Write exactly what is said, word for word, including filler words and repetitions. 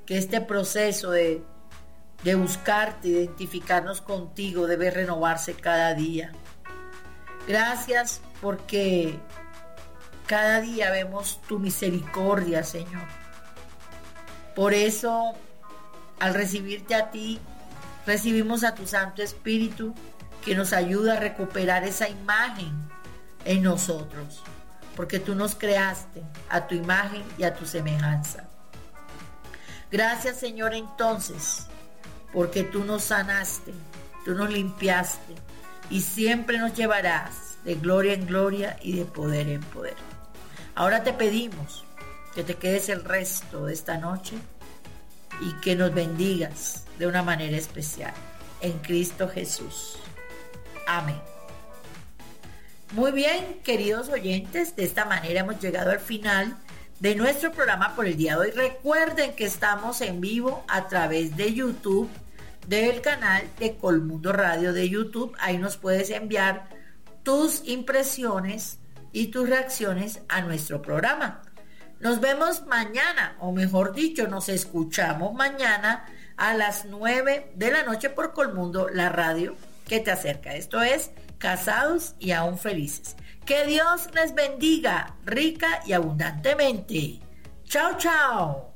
que este proceso de, de buscarte, identificarnos contigo, debe renovarse cada día. Gracias porque cada día vemos tu misericordia, Señor. Por eso, al recibirte a ti, recibimos a tu Santo Espíritu, que nos ayuda a recuperar esa imagen en nosotros, porque tú nos creaste a tu imagen y a tu semejanza. Gracias, Señor, entonces, porque tú nos sanaste, tú nos limpiaste y siempre nos llevarás de gloria en gloria y de poder en poder. Ahora te pedimos que te quedes el resto de esta noche y que nos bendigas de una manera especial. En Cristo Jesús. Amén. Muy bien, queridos oyentes, de esta manera hemos llegado al final de nuestro programa por el día de hoy. Recuerden que estamos en vivo a través de YouTube, del canal de Colmundo Radio de YouTube. Ahí nos puedes enviar tus impresiones y tus reacciones a nuestro programa. Nos vemos mañana, o mejor dicho, nos escuchamos mañana a las nueve de la noche por Colmundo, la radio que te acerca. Esto es Casados y Aún Felices. Que Dios les bendiga rica y abundantemente. Chao, chao.